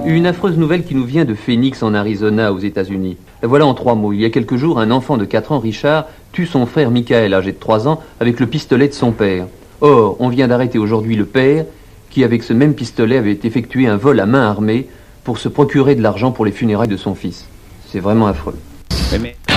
Une affreuse nouvelle qui nous vient de Phoenix en Arizona aux États-Unis. La voilà en 3 mots. Il y a quelques jours, un enfant de 4 ans, Richard, tue son frère Michael, âgé de 3 ans, avec le pistolet de son père. Or, on vient d'arrêter aujourd'hui le père qui, avec ce même pistolet, avait effectué un vol à main armée pour se procurer de l'argent pour les funérailles de son fils. C'est vraiment affreux. Mais...